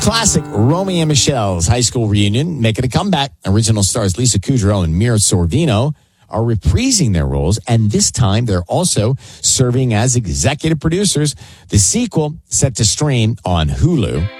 classic Romeo and Michelle's high school reunion making a comeback. Original stars Lisa Kudrow and Mira Sorvino are reprising their roles, and this time they're also serving as executive producers. The sequel set to stream on Hulu.